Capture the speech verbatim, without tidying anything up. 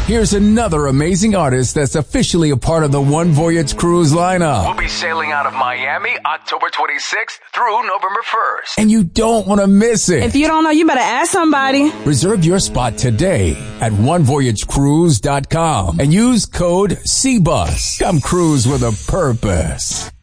Here's another amazing artist that's officially a part of the One Voyage Cruise lineup. We'll be sailing out of Miami October twenty-sixth through November first. And you don't want to miss it. If you don't know, you better ask somebody. Reserve your spot today at one voyage cruise dot com and use code C bus. Come cruise with a purpose.